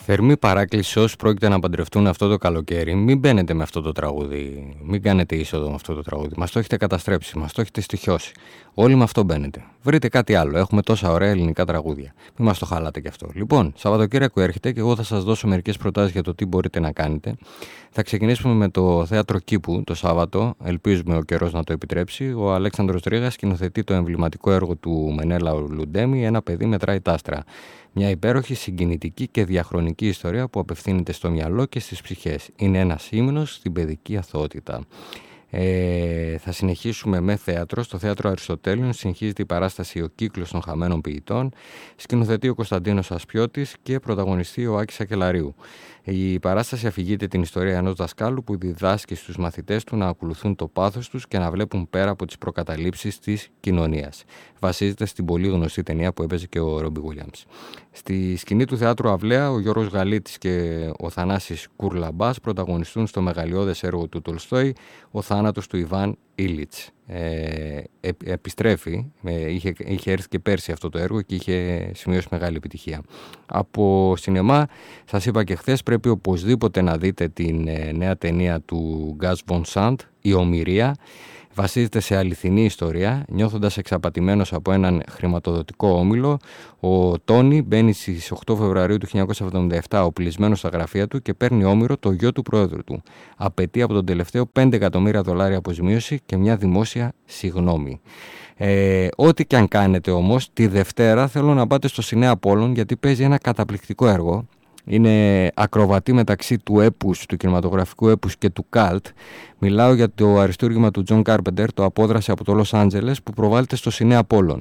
Θερμή παράκληση όσοι πρόκειται να παντρευτούν αυτό το καλοκαίρι. Μην μπαίνετε με αυτό το τραγούδι. Μην κάνετε είσοδο με αυτό το τραγούδι. Μας το έχετε καταστρέψει, μας το έχετε στοιχιώσει. Όλοι με αυτό μπαίνετε. Βρείτε κάτι άλλο. Έχουμε τόσα ωραία ελληνικά τραγούδια. Μην μας το χαλάτε κι αυτό. Λοιπόν, Σαββατοκύριακο έρχεται και εγώ θα σας δώσω μερικές προτάσεις για το τι μπορείτε να κάνετε. Θα ξεκινήσουμε με το Θέατρο Κήπου το Σάββατο. Ελπίζουμε ο καιρός να το επιτρέψει. Ο Αλέξανδρος Τρίγας σκηνοθετεί το εμβληματικό έργο του Μενέλα Λουντέμι, Ένα παιδί μετράει τ' άστρα. Μια υπέροχη, συγκινητική και διαχρονική ιστορία που απευθύνεται στο μυαλό και στις ψυχές. Είναι ένας ύμνος στην παιδική αθωότητα. Θα συνεχίσουμε με θέατρο. Στο Θέατρο Αριστοτέλειων συνεχίζεται η παράσταση «Ο κύκλος των χαμένων ποιητών». Σκηνοθετεί ο Κωνσταντίνος Ασπιώτης και πρωταγωνιστεί ο Άκης Ακελαρίου. Η παράσταση αφηγείται την ιστορία ενός δασκάλου που διδάσκει στους μαθητές του να ακολουθούν το πάθος τους και να βλέπουν πέρα από τις προκαταλήψεις της κοινωνίας. Βασίζεται στην πολύ γνωστή ταινία που έπαιζε και ο Ρόμπι Γουίλιαμς. Στη σκηνή του Θεάτρου Αυλαία, ο Γιώργος Γαλίτης και ο Θανάσης Κουρλαμπάς πρωταγωνιστούν στο μεγαλειώδες έργο του Τολστόη, «Ο θάνατος του Ιβάν Ήλιτς». Επιστρέφει, είχε έρθει και πέρσι αυτό το έργο και είχε σημειώσει μεγάλη επιτυχία. Από σινεμά, σας είπα και χθες, πρέπει οπωσδήποτε να δείτε την νέα ταινία του Γκάς Βον Σαντ, «Η Ομηρία». Βασίζεται σε αληθινή ιστορία. Νιώθοντας εξαπατημένος από έναν χρηματοδοτικό όμιλο, ο Τόνι μπαίνει στις 8 Φεβρουαρίου του 1977 οπλισμένος στα γραφεία του και παίρνει όμηρο το γιο του πρόεδρου του. Απαιτεί από τον τελευταίο $5 εκατομμύρια αποζημίωση και μια δημόσια συγγνώμη. Ό,τι και αν κάνετε όμως, τη Δευτέρα θέλω να πάτε στο Σινέα Απόλλων, γιατί παίζει ένα καταπληκτικό έργο. Είναι ακροβατή μεταξύ του έπους, του κινηματογραφικού έπους και του καλτ. Μιλάω για το αριστούργημα του Τζον Κάρπεντερ, το «Απόδραση από το Λος Άντζελες», που προβάλλεται στο Σινέα Απόλλων.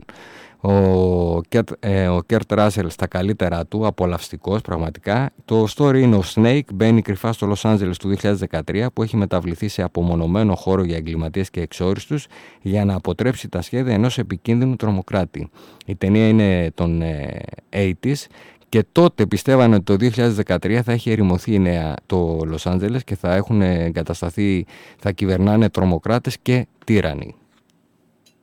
Ο Κέρτ Ράσελ στα καλύτερά του, απολαυστικός πραγματικά. Το story είναι ο Snake, μπαίνει κρυφά στο Λος Άντζελες του 2013, που έχει μεταβληθεί σε απομονωμένο χώρο για εγκληματίες και εξόριστους για να αποτρέψει τα σχέδια ενός επικίνδυνου τρομοκράτη. Η ταινία είναι των 80's. Και τότε πιστεύανε ότι το 2013 θα έχει ερημωθεί το Λος Άντζελες και θα έχουν εγκατασταθεί, θα κυβερνάνε τρομοκράτες και τύρανοι.